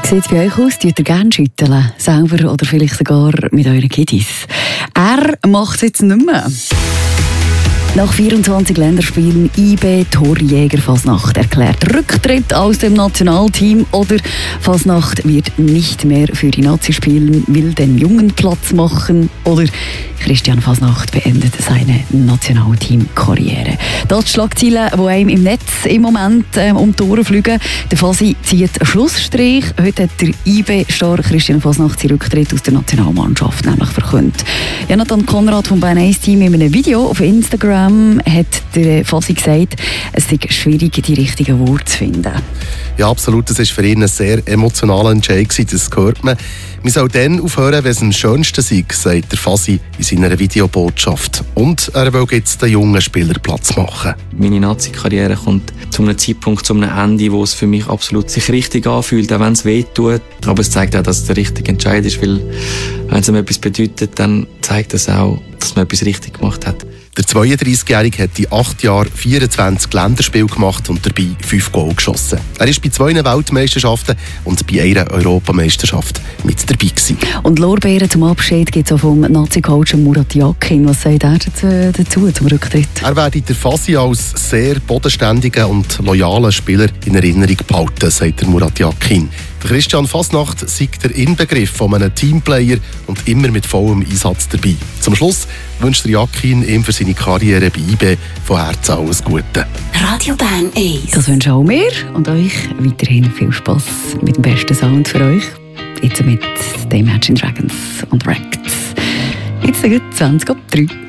sieht es bei euch aus? Tut ihr gerne schütteln? Selber oder vielleicht sogar mit euren Kiddies? Er macht es jetzt nicht mehr. Nach 24 Länderspielen IB-Torjäger Fasnacht erklärt Rücktritt aus dem Nationalteam oder Fasnacht wird nicht mehr für die Nazi spielen, will den Jungen Platz machen oder Christian Fasnacht beendet seine Nationalteam-Karriere. Das sind Schlagzeilen, die einem im Netz im Moment um die Ohren fliegen. Der Fasi zieht einen Schlussstrich. Heute hat der IB-Star Christian Fasnacht seinen Rücktritt aus der Nationalmannschaft nämlich verkündet. Jonathan Konrad vom Bern 1 Team in einem Video auf Instagram hat der Fasi gesagt, es sei schwierig, die richtigen Worte zu finden. Ja, absolut. Das war für ihn ein sehr emotionaler Entscheid. Das hört man. Man soll dann aufhören, wenn es am schönsten sei, sagt der Fasi in seiner Videobotschaft. Und er will jetzt den jungen Spieler Platz machen. Meine Nazi-Karriere kommt zu einem Zeitpunkt, zu einem Ende, wo es für mich absolut sich richtig anfühlt, auch wenn es weh tut. Aber es zeigt auch, dass es der richtige Entscheid ist, weil wenn es ihm etwas bedeutet, dann zeigt es auch, dass man etwas richtig gemacht hat. Der 32-Jährige hat in 8 Jahren 24 Länderspiele gemacht und dabei 5 Goal geschossen. Er war bei 2 Weltmeisterschaften und bei einer Europameisterschaft mit dabei gewesen. Und Lorbeeren zum Abschied gibt es auch vom Nazi-Coach Murat Yakin. Was sagt er dazu zum Rücktritt? Er werde der Fasi als sehr bodenständigen und loyalen Spieler in Erinnerung behalten, sagt der Murat Yakin. Der Christian Fasnacht sei der Inbegriff von einem Teamplayer und immer mit vollem Einsatz dabei. Zum Schluss wünscht der Yakin ihm für seine Karriere bei IB von Herzen alles Gute. Radio Bern 1. Das wünschen auch wir und euch weiterhin viel Spass mit dem besten Sound für euch. Jetzt mit den Imagine Dragons und Wrecked. Jetzt 20 ab 3.